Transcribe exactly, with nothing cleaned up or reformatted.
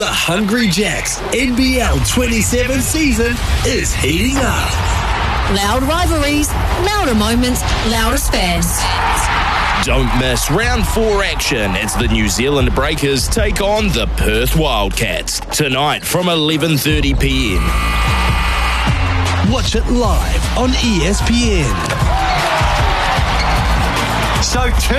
The Hungry Jacks N B L twenty-seven season is heating up. Loud rivalries, louder moments, loudest fans. Don't miss round four action as the New Zealand Breakers take on the Perth Wildcats tonight from eleven thirty p m. Watch it live on E S P N. So